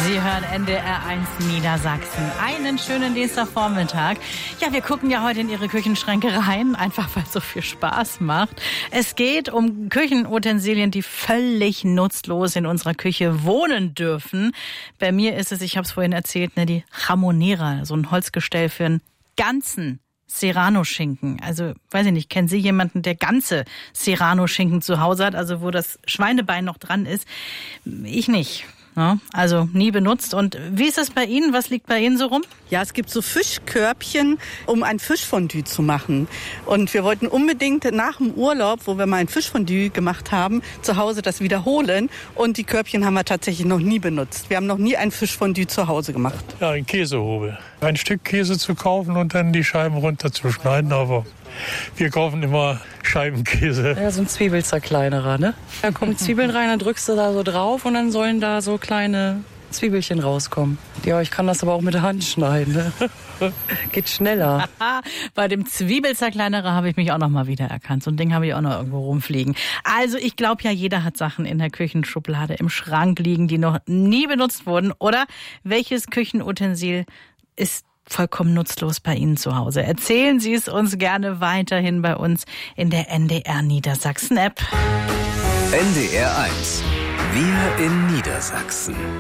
Sie hören NDR 1 Niedersachsen. Einen schönen Dienstagvormittag. Ja, wir gucken ja heute in Ihre Küchenschränke rein, einfach weil es so viel Spaß macht. Es geht um Küchenutensilien, die völlig nutzlos in unserer Küche wohnen dürfen. Bei mir ist es, ich habe es vorhin erzählt, die Jamonera, so ein Holzgestell für einen ganzen Serrano-Schinken. Also, weiß ich nicht, kennen Sie jemanden, der ganze Serrano-Schinken zu Hause hat, also wo das Schweinebein noch dran ist? Ich nicht. Ja, also nie benutzt. Und wie ist es bei Ihnen? Was liegt bei Ihnen so rum? Ja, es gibt so Fischkörbchen, um ein Fischfondue zu machen. Und wir wollten unbedingt nach dem Urlaub, wo wir mal ein Fischfondue gemacht haben, zu Hause das wiederholen. Und die Körbchen haben wir tatsächlich noch nie benutzt. Wir haben noch nie ein Fischfondue zu Hause gemacht. Ja, ein Käsehobel. Ein Stück Käse zu kaufen und dann die Scheiben runterzuschneiden, aber wir kaufen immer Scheibenkäse. Ja, so ein Zwiebelzerkleinerer, ne? Da kommen Zwiebeln rein, dann drückst du da so drauf und dann sollen da so kleine Zwiebelchen rauskommen. Ja, ich kann das aber auch mit der Hand schneiden, ne? Geht schneller. Bei dem Zwiebelzerkleinerer habe ich mich auch noch mal wieder erkannt. So ein Ding habe ich auch noch irgendwo rumfliegen. Also ich glaube ja, jeder hat Sachen in der Küchenschublade im Schrank liegen, die noch nie benutzt wurden. Oder welches Küchenutensil ist vollkommen nutzlos bei Ihnen zu Hause? Erzählen Sie es uns gerne weiterhin bei uns in der NDR Niedersachsen App. NDR 1. Wir in Niedersachsen.